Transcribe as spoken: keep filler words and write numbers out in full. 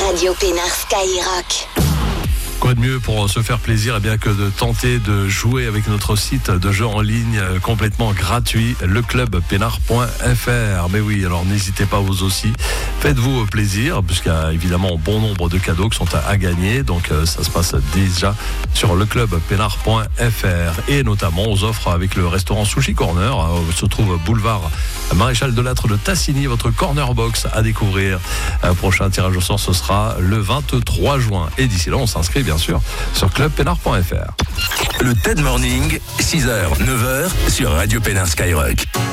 Radio Pénard Skyrock. Quoi de mieux pour se faire plaisir eh bien, que de tenter de jouer avec notre site de jeux en ligne complètement gratuit, le club pénard point f r. Mais oui, alors n'hésitez pas vous aussi, faites-vous plaisir, puisqu'il y a évidemment bon nombre de cadeaux qui sont à, à gagner. Donc euh, ça se passe déjà sur le club pénard point f r. Et notamment aux offres avec le restaurant Sushi Corner, où se trouve boulevard Maréchal Delattre de Tassigny, votre corner box à découvrir. Un prochain tirage au sort, ce sera le vingt-trois juin. Et d'ici là, on s'inscrit bien sûr sur club pénard point f r. Le T E D Morning, six heures, neuf heures sur Radio Pénard Skyrock.